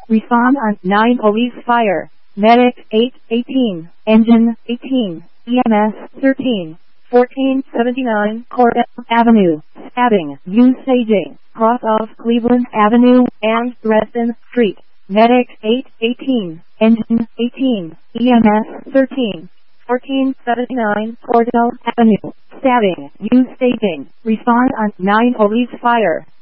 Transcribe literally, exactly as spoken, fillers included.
Respond on nine police fire. Medic eight eighteen. Engine eighteen. E M S thirteen. fourteen seventy-nine Cordell Avenue. Stabbing. Use staging. Cross of Cleveland Avenue and Dresden Street. Medic eight eighteen. Engine eighteen. E M S thirteen. fourteen seventy-nine Cordell Avenue. Stabbing. Use staging. Respond on nine police fire.